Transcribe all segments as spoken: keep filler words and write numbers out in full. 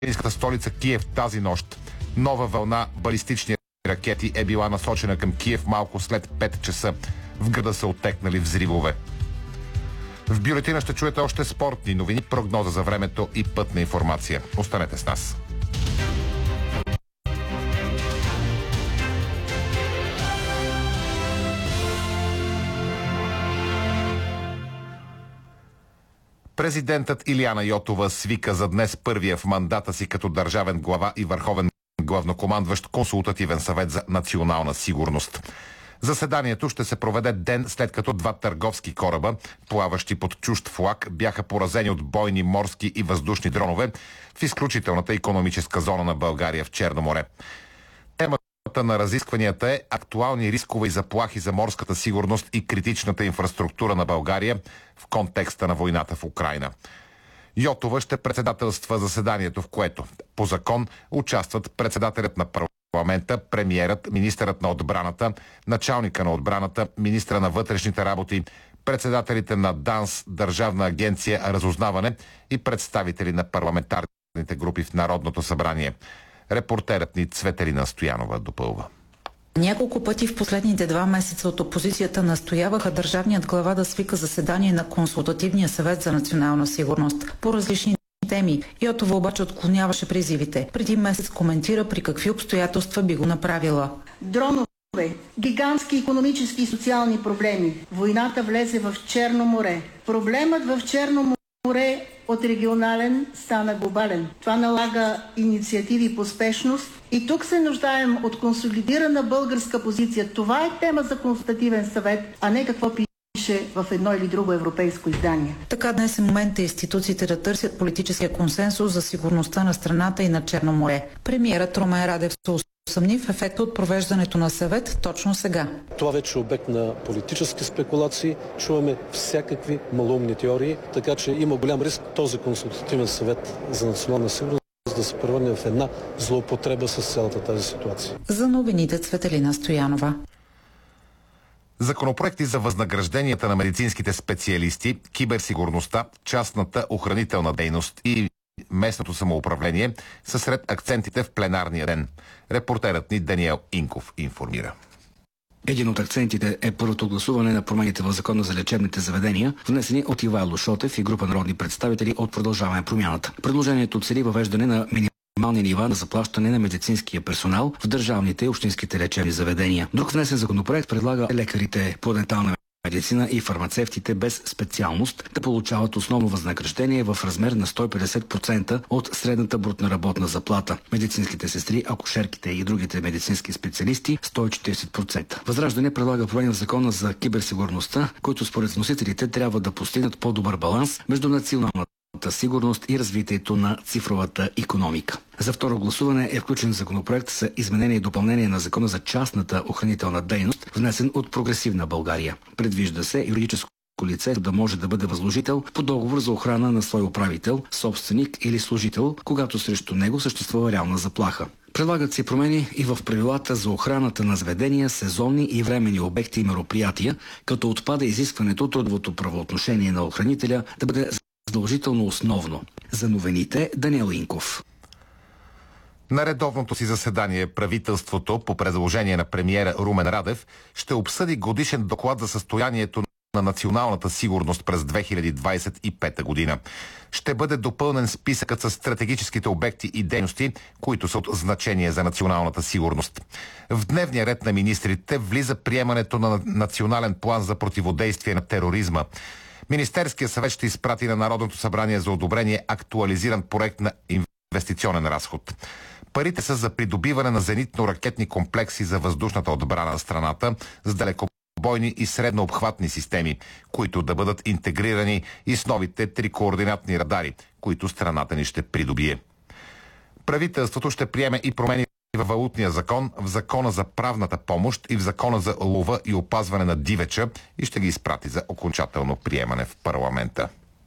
украинската столица Киев тази нощ. Нова вълна балистични ракети е била насочена към Киев малко след пет часа. В града са оттекнали взривове. В бюлетина ще чуете още спортни новини, прогноза за времето и пътна информация. Останете с нас. Президентът Илияна Йотова свика за днес първия в мандата си като държавен глава и върховен главнокомандващ консултативен съвет за национална сигурност. Заседанието ще се проведе ден след като два търговски кораба, плаващи под чужд флаг, бяха поразени от бойни морски и въздушни дронове в изключителната икономическа зона на България в Черно море. Темата на разискванията е актуални рискове и заплахи за морската сигурност и критичната инфраструктура на България в контекста на войната в Украйна. Йотова ще председателства заседанието, в което по закон участват председателят на парламента, премиерът, министърът на отбраната, началника на отбраната, министра на вътрешните работи, председателите на ДАНС, Държавна агенция Разузнаване и представители на парламентарните групи в Народното събрание. Репортерът ни Цветелина Стоянова допълва. Няколко пъти в последните два месеца от опозицията настояваха държавният глава да свика заседание на Консултативния съвет за национална сигурност по различни теми. Йотова обаче отклоняваше призивите. Преди месец коментира при какви обстоятелства би го направила. Дронове, гигантски икономически и социални проблеми. Войната влезе в Черно море. Проблемът в Черно море от регионален стана глобален. Това налага инициативи по спешност и тук се нуждаем от консолидирана българска позиция. Това е тема за консултативен съвет, а не какво пише в едно или друго европейско издание. Така днес е момента институциите да търсят политическия консенсус за сигурността на страната и на Черно море. Премиерът Румен Радев се усъмни в ефекта от провеждането на съвет точно сега. Това вече е обект на политически спекулации. Чуваме всякакви малумни теории, така че има голям риск този консултативен съвет за национална сигурност да се превърне в една злоупотреба с цялата тази ситуация. За новините Цветелина Стоянова. Законопроекти за възнагражденията на медицинските специалисти, киберсигурността, частната охранителна дейност и местното самоуправление са сред акцентите в пленарния ден. Репортерът ни Даниел Инков информира. Един от акцентите е първото гласуване на промените в закона за лечебните заведения, внесени от Ивайло Шотев и група народни представители от Продължаваме промяната. Предложението цели въвеждане на минимални нива на заплащане на медицинския персонал в държавните и общинските лечебни заведения. Друг внесен законопроект предлага лекарите по дентална медицина и фармацевтите без специалност да получават основно възнаграждение в размер на сто и петдесет процента от средната брутна работна заплата. Медицинските сестри, акушерките и другите медицински специалисти сто и четиридесет процента. Възраждане предлага промени в закона за киберсигурността, които според вносителите трябва да постигнат по-добър баланс между националната сигурност и развитието на цифровата икономика. За второ гласуване е включен законопроект за изменение и допълнение на закона за частната охранителна дейност, внесен от Прогресивна България. Предвижда се юридическо лице да може да бъде възложител по договор за охрана на свой управител, собственик или служител, когато срещу него съществува реална заплаха. Предлагат се промени и в правилата за охраната на заведения, сезонни и временни обекти и мероприятия, като отпада изискването трудовото правоотношение на охранителя да бъде задължително основно. За новините Даниел Инков. На редовното си заседание правителството по предложение на премиера Румен Радев ще обсъди годишен доклад за състоянието на националната сигурност през две хиляди двадесет и пета година. Ще бъде допълнен списъкът с стратегическите обекти и дейности, които са от значение за националната сигурност. В дневния ред на министрите влиза приемането на национален план за противодействие на тероризма. Министерският съвет ще изпрати на Народното събрание за одобрение актуализиран проект на инвестиционен разход. Парите са за придобиване на зенитно-ракетни комплекси за въздушната отбрана на страната с далекобойни и среднообхватни системи, които да бъдат интегрирани и с новите трикоординатни радари, които страната ни ще придобие. Правителството ще приеме и промени във валутния закон, в закона за правната помощ и в закона за лова и опазване на дивеча и ще ги изпрати за окончателно приемане в парламента.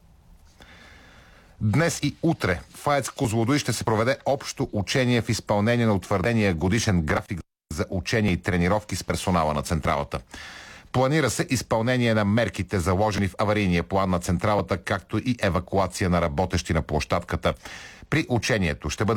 Днес и утре в АЕЦ Козлодуй ще се проведе общо учение в изпълнение на утвърдения годишен график за учения и тренировки с персонала на централата. Планира се изпълнение на мерките, заложени в аварийния план на централата, както и евакуация на работещи на площадката. При учението ще бъде